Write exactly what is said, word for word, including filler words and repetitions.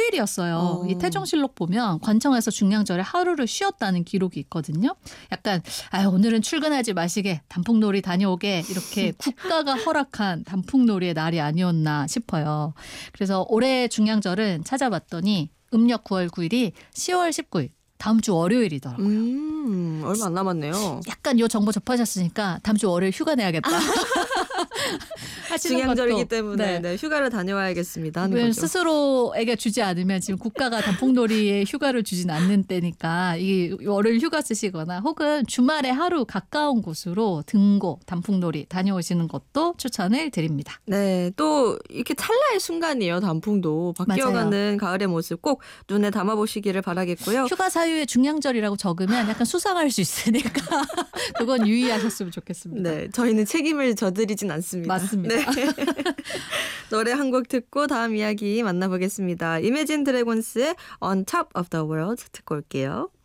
일이었어요. 어. 이 태종실록 보면 관청에서 중량절에 하루를 쉬었다는 기록이 있거든요. 약간 아 오늘은 출근하지 마시게 단풍놀이 다녀오게 이렇게 국가가 허락한 단풍놀이의 날이 아니었나 싶어요. 그래서 올해 중량절은 찾아봤더니 음력 구월 구일이 시월 십구일 다음 주 월요일이더라고요. 음, 얼마 안 남았네요. 약간 이 정보 접하셨으니까 다음 주 월요일 휴가 내야겠다. 하시는 중량절이기 것도, 때문에 네. 네, 휴가를 다녀와야겠습니다 하는 거죠. 스스로에게 주지 않으면 지금 국가가 단풍놀이에 휴가를 주진 않는 때니까 이 월요일 휴가 쓰시거나 혹은 주말에 하루 가까운 곳으로 등고 단풍놀이 다녀오시는 것도 추천을 드립니다. 네, 또 이렇게 찰나의 순간이에요. 단풍도 바뀌어가는 맞아요. 가을의 모습 꼭 눈에 담아보시기를 바라겠고요. 휴가 사유에 중량절이라고 적으면 약간 수상할 수 있으니까 그건 유의하셨으면 좋겠습니다. 네, 저희는 책임을 져드리진 않습니다. 맞습니다. 네. 노래 한 곡 듣고 다음 이야기 만나보겠습니다. 이매진 드래곤스의 On Top of the World 듣고 올게요.